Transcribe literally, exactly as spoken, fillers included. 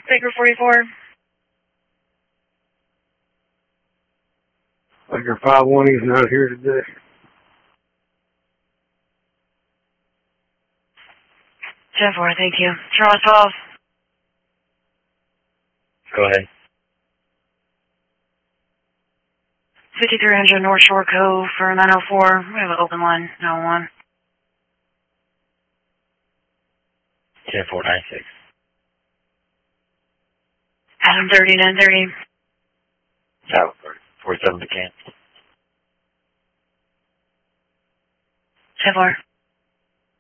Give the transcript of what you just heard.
Baker forty-four. Baker five one is not here today. ten four, thank you. Charles twelve. Go ahead. fifty-three hundred North Shore Cove for nine oh four. We have an open line, nine oh one. ten four nine six. Adam thirty, nine thirty. South, forty-seven to camp. ten four.